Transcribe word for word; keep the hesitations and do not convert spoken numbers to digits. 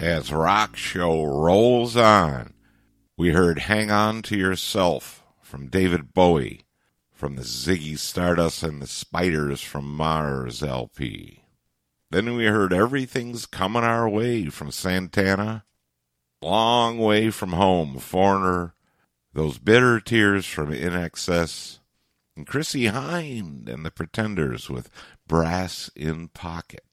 As Rock Show rolls on, we heard Hang On to Yourself from David Bowie, from the Ziggy Stardust and the Spiders from Mars L P. Then we heard Everything's Coming Our Way from Santana, Long Way From Home, Foreigner, Those Bitter Tears from In Excess, and Chrissie Hynde and the Pretenders with Brass in Pocket.